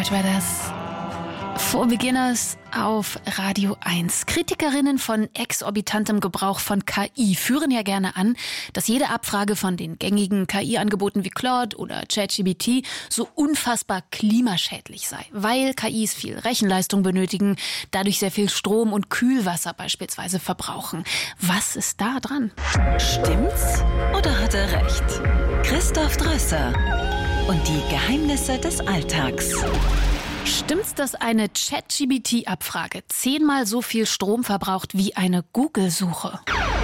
Much Brothers. For Beginners auf Radio 1. Kritikerinnen von exorbitantem Gebrauch von KI führen ja gerne an, dass jede Abfrage von den gängigen KI-Angeboten wie Claude oder ChatGPT so unfassbar klimaschädlich sei, weil KIs viel Rechenleistung benötigen, dadurch sehr viel Strom und Kühlwasser beispielsweise verbrauchen. Was ist da dran? Stimmt's oder hat er recht? Christoph Drösser und die Geheimnisse des Alltags. Stimmt's, dass eine ChatGPT-Abfrage 10-mal so viel Strom verbraucht wie eine Google-Suche?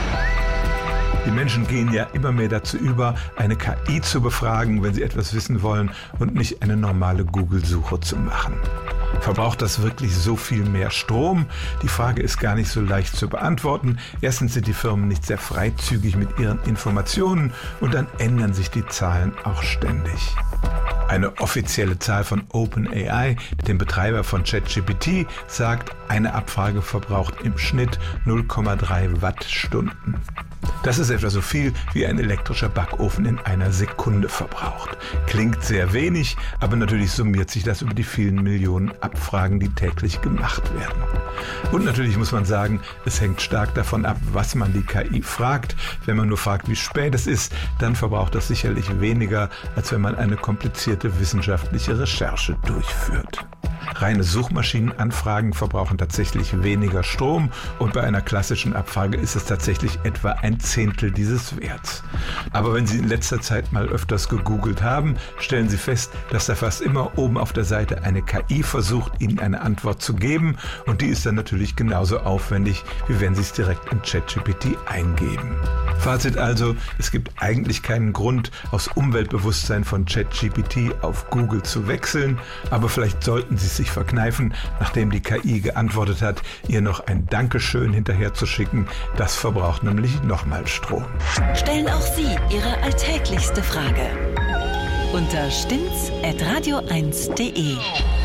Die Menschen gehen ja immer mehr dazu über, eine KI zu befragen, wenn sie etwas wissen wollen und nicht eine normale Google-Suche zu machen. Verbraucht das wirklich so viel mehr Strom? Die Frage ist gar nicht so leicht zu beantworten. Erstens sind die Firmen nicht sehr freizügig mit ihren Informationen und dann ändern sich die Zahlen auch ständig. Eine offizielle Zahl von OpenAI, dem Betreiber von ChatGPT, sagt, eine Abfrage verbraucht im Schnitt 0,3 Wattstunden. Das ist etwa so viel, wie ein elektrischer Backofen in einer Sekunde verbraucht. Klingt sehr wenig, aber natürlich summiert sich das über die vielen Millionen Abfragen, die täglich gemacht werden. Und natürlich muss man sagen, es hängt stark davon ab, was man die KI fragt. Wenn man nur fragt, wie spät es ist, dann verbraucht das sicherlich weniger, als wenn man eine komplizierte wissenschaftliche Recherche durchführt. Reine Suchmaschinenanfragen verbrauchen tatsächlich weniger Strom und bei einer klassischen Abfrage ist es tatsächlich etwa 1/10 dieses Werts. Aber wenn Sie in letzter Zeit mal öfters gegoogelt haben, stellen Sie fest, dass da fast immer oben auf der Seite eine KI versucht, Ihnen eine Antwort zu geben und die ist dann natürlich genauso aufwendig, wie wenn Sie es direkt in ChatGPT eingeben. Fazit also, es gibt eigentlich keinen Grund, aus Umweltbewusstsein von ChatGPT auf Google zu wechseln, aber vielleicht sollten Sie es sich verkneifen, nachdem die KI geantwortet hat, ihr noch ein Dankeschön hinterher zu schicken. Das verbraucht nämlich nochmal Strom. Stellen auch Sie Ihre alltäglichste Frage unter stimmt's@radio1.de.